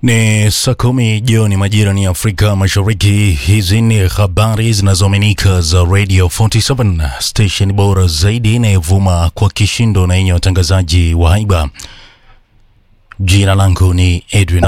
Ni saa 10 jioni majira ni Afrika Mashariki. Hizi ni habari zinazoaminika za Radio 47, station bora zaidi inayovuma kwa kishindo na yenye watangazaji wa haiba. Jina langu ni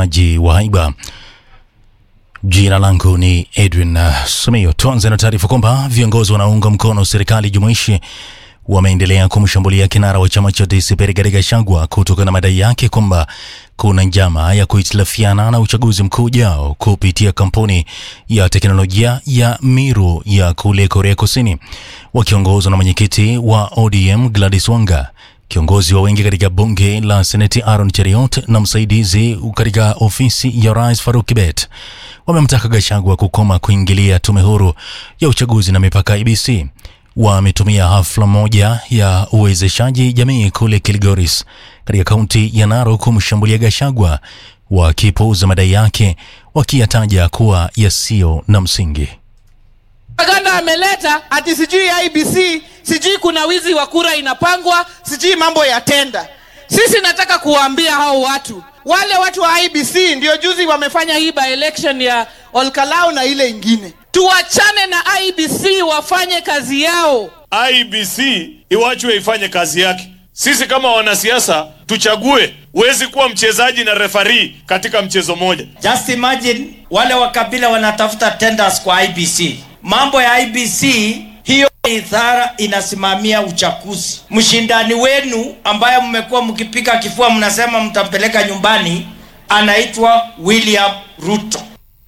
Edwin Sumio. Tuanze na taarifa kwamba viongozi wanaunga mkono serikali jumuishi wameendelea kumshambulia kinara wa chama cha DCP Rigathi Gachagua kutokana na madai yake kwamba kuna njama ya kuhitilafiana na uchaguzi mkuu ujao kupitia kampuni ya teknolojia ya Miru ya kule Korea Kusini. Wakiongozwa na mwenyekiti wa ODM Gladys Wanga, kiongozi wa wengi katika bunge la Seneti Aaron Cheriot na msaidizi katika ofisi ya Rais Faruk Kibet, wamemtaka Gachagua kukoma kuingilia tume huru ya uchaguzi na mipaka IEBC. Wametumia hafla moja ya uwezeshaji jamii kule Kilgoris katika kaunti ya Narok kumshambulia Gachagua, wakipuuza madai yake wakiyataja kuwa yasio na msingi. Aganda ameleta ati sijui IEBC, sijui kuna wizi wa kura inapangwa, sijui mambo ya tenda. Sisi nataka kuwaambia hao watu, wale watu wa IEBC ndio juzi wamefanya hii by election ya Olkalau na ile ingine. Tuachane na IEBC wafanye kazi yao. IEBC iwachwe ifanye kazi yake. Sisi kama wanasiasa tuchague. Huwezi kuwa mchezaji na referee katika mchezo moja. Just imagine wale wakabila wanatafuta tenders kwa IEBC. Mambo ya IEBC hiyo idara inasimamia uchaguzi. Mshindani wenu ambaye mmekuwa mkipiga kifua mnasema mtampeleka nyumbani anaitwa William Ruto.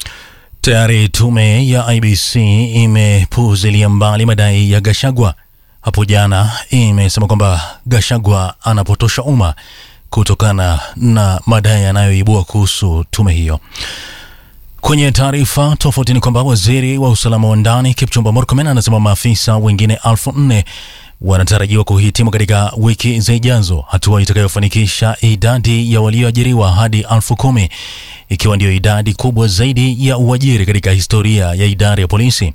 Tayari tume ya IEBC imepuuzilia mbali madai ya Gachagua. Hapo jana imesema kwamba Gachagua anapotosha umma kutokana na madai yanayoibua kuhusu tume hiyo. Kwenye taarifa tofauti ni kwamba waziri wa usalama wa ndani Kipchumba Murkomen anasema maafisa wengine 4,000 wanatarajiwa kuhitimu katika wiki zijazo, hatua itakayofanikisha idadi ya walioajiriwa hadi 10,000, ikiwa ndio idadi kubwa zaidi ya uajiri katika historia ya idara ya polisi.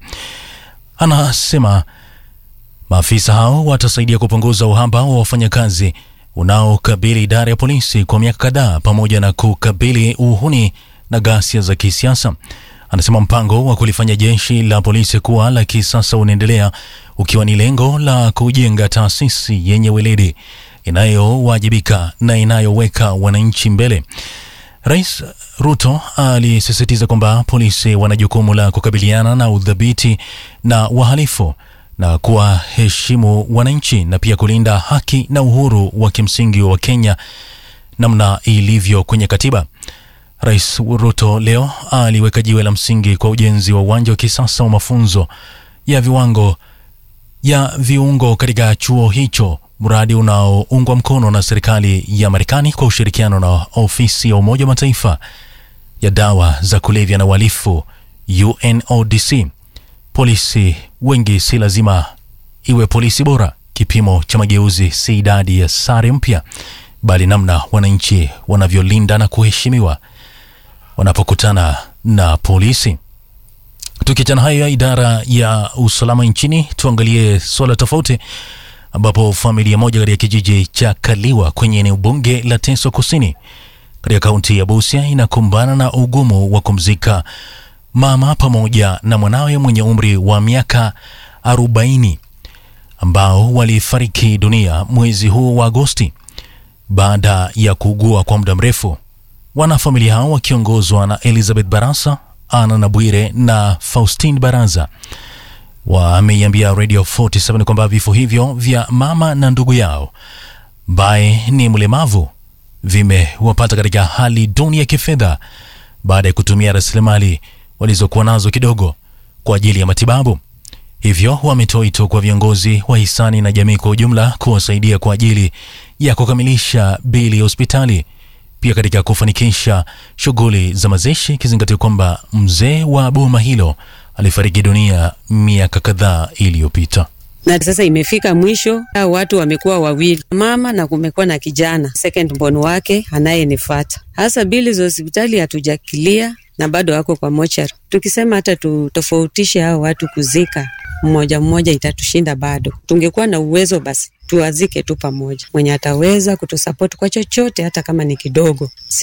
Anasema maafisa hao watasaidia kupunguza uhaba wa wafanyakazi unaokabili idara ya polisi kwa miaka kadhaa, pamoja na kukabili uhuni na ghasia za kisiasa. Anasema mpango wa kulifanya jeshi la polisi kuwa la kisasa unaendelea, ukiwa ni lengo la kujenga taasisi yenye weledi, inayowajibika na inayoweka wananchi mbele. Rais Ruto alisisitiza kwamba polisi wana jukumu la kukabiliana na udhabiti na wahalifu na kuwaheshimu wananchi na pia kulinda haki na uhuru wa kimsingi wa Kenya namna ilivyo kwenye katiba. Rais Ruto leo aliweka jiwe la msingi kwa ujenzi wa uwanja wa kisasa wa mafunzo ya viungo katika chuo hicho, mradi unaoungwa mkono na serikali ya Marekani kwa ushirikiano na ofisi ya Umoja wa Mataifa ya dawa za kulevya na uhalifu UNODC. Polisi wengi si lazima iwe polisi bora. Kipimo cha mageuzi si idadi ya sare mpya, bali namna wananchi wanavyolinda na kuheshimiwa wanapokutana na polisi. Tukiachana hayo ya idara ya usalama nchini, tuangalie swala tofauti, ambapo familia moja katika kijiji cha Kaliwa kwenye eneo bunge la Teso Kusini katika kaunti ya Busia inakumbana na ugumu wa kumzika mama pamoja na mwanawe mwenye umri wa miaka 40 ambao walifariki dunia mwezi huu wa Agosti baada ya kuugua kwa muda mrefu. Wanafamilia hao wakiongozwa na Elizabeth Barasa, Ana Nabwire na Faustine Baraza wameiambia Radio 47 kwamba vifo hivyo vya mama na ndugu yao ambaye ni mlemavu vimewapata katika hali duni ya kifedha baada ya kutumia rasilimali walizokuwa nazo kidogo kwa ajili ya matibabu. Hivyo wametoa wito kwa viongozi wa hisani na jamii kwa ujumla kuwasaidia kwa ajili ya kukamilisha bili ya hospitali, pia katika kufanikisha shughuli za mazishi, kizingatia kwamba mzee wa boma hilo alifariki dunia miaka kadhaa iliyopita. Na sasa imefika mwisho, watu wamekuwa wawili, mama na kumekuwa na kijana second born wake anayenifuata. Hasa bili za hospitali hatujakilia na bado wako kwa mochari. Tukisema hata tutofautishe hao watu kuzika mmoja mmoja itatushinda bado. Tungekuwa na uwezo basi tuwazike tu pamoja. Mwenye ataweza kutusupport kwa chochote hata kama ni kidogo.